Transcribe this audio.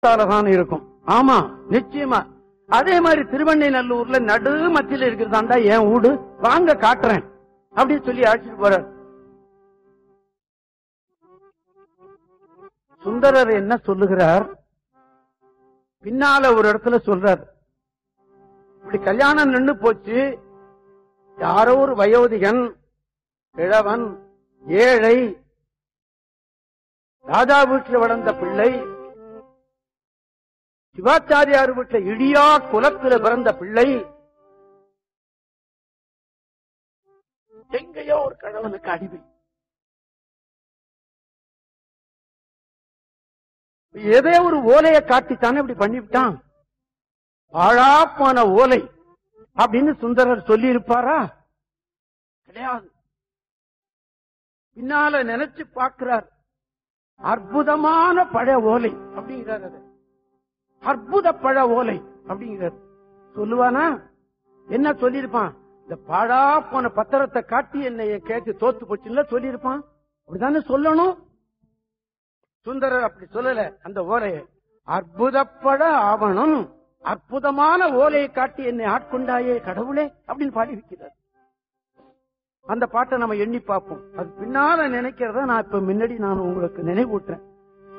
தான் இருக்கும். ஆமா, நிச்சயமா. அதே மாதிரி திருவண்ணைநல்லூர்ல நடு மத்தியில இருக்கிறதா என் வீடு, வாங்க காட்டுறேன் அப்படின்னு சொல்லி அழைச்சிட்டு போறார். சுந்தரர் என்ன சொல்லுகிறார், பின்னால ஒரு இடத்துல சொல்றார், இப்படி கல்யாணம் நின்று போச்சு, யாரோ ஒரு வயோதிகன், கிழவன், ஏழை, ராஜா வீட்டில் வளர்ந்த பிள்ளை, சிவாச்சாரியார் வீட்டில் இடியா குலத்தில் பிறந்த பிள்ளை, எங்கேயோ ஒரு கிழவனுக்கு அடிமை. ஏதோ ஒரு ஓலையை காட்டித்தானே இப்படி பண்ணிவிட்டான், பாழாப்பான ஓலை அப்படின்னு சுந்தரர் சொல்லி இருப்பாரா? கிடையாது. பின்னால நினைச்சு பார்க்கிறார், அற்புதமான பழைய ஓலை அப்படிங்கிறார். அது அற்புத பழ ஓலை அப்படிங்கிறார். சொல்லுவானா? என்ன சொல்லிருப்பான்? இந்த பாழா போன பத்திரத்தை காட்டி என்னைய கேட்டு தோத்து போச்சுல சொல்லிருப்பான். அப்படித்தானே சொல்லணும். சுந்தரர் அப்படி சொல்லல. அந்த ஓலையை அற்புதப்பட ஆவணம், அற்புதமான ஓலையை காட்டி என்னை ஆட்கொண்டாயே கடவுளே அப்படின்னு பாடி வைக்கிறார். அந்த பாட்டை நம்ம எண்ணி பார்ப்போம். அது பின்னால நினைக்கிறத நான் இப்ப முன்னாடி நான் உங்களுக்கு நினைவூட்டுறேன்.